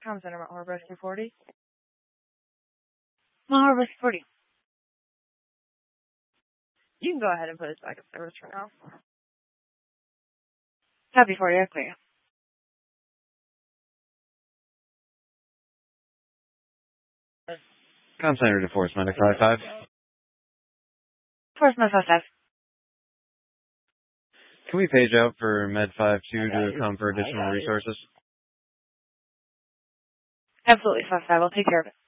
Com Center, Mount Harbor Rescue 40. Mount Harbor Rescue 40. You can go ahead and put us back in service for now. Copy 40, I clear. Com Center to Force Medic 55. Force Med 55. Can we page out for Med 52 to come for additional resources? Absolutely, 55. I'll take care of it.